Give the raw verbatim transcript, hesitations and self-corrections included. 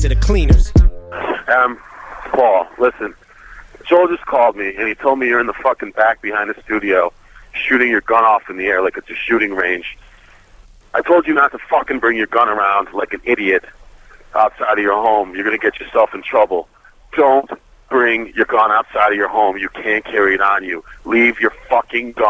to the cleaners. Um, Paul, listen. Joel just called me, and he told me you're in the fucking back behind the studio shooting your gun off in the air like it's a shooting range. I told you not to fucking bring your gun around like an idiot outside of your home. You're going to get yourself in trouble. Don't bring your gun outside of your home. You can't carry it on you. Leave your fucking gun